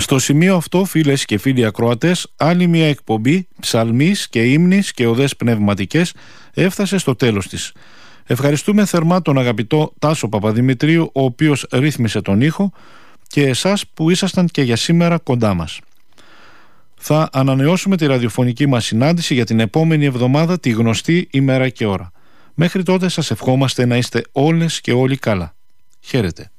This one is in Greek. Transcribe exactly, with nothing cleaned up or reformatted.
Στο σημείο αυτό, φίλες και φίλοι ακροατές, άλλη μια εκπομπή ψαλμής και ύμνης και οδές πνευματικές έφτασε στο τέλος της. Ευχαριστούμε θερμά τον αγαπητό Τάσο Παπαδημητρίου, ο οποίος ρύθμισε τον ήχο, και εσάς που ήσασταν και για σήμερα κοντά μας. Θα ανανεώσουμε τη ραδιοφωνική μας συνάντηση για την επόμενη εβδομάδα τη γνωστή ημέρα και ώρα. Μέχρι τότε σας ευχόμαστε να είστε όλες και όλοι καλά. Χαίρετε.